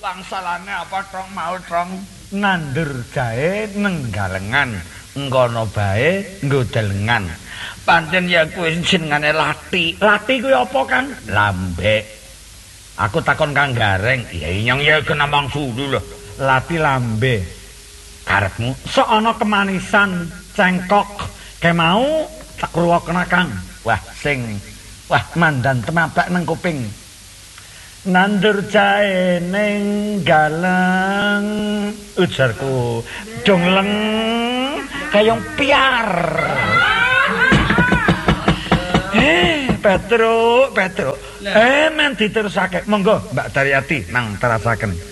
Wangsalane apa tong mau tong nandur jahe nenggalengan ngono bae nggodelengan. Pancen ya kuwi jenengane lati. Lati kuwi apa, Kang? Lambek. Aku takon Kang Gareng, ya nyong ya kenamang sulu lho. Lati lambe. Karepmu sok ana kemanisan cengkok ke mau tak ruwokna Kang. Wah mandan temabak nang kuping. Nandur jahe ning galeng ujarku dongleng kayong piar. Petruk men diterusake. Monggo Mbak Daryati nang terasaken.